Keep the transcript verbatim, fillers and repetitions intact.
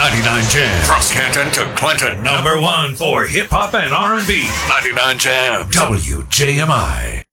ninety-nine Jam. From Canton to Clinton. Number one for hip hop and R and B. ninety-nine Jam. W J M I.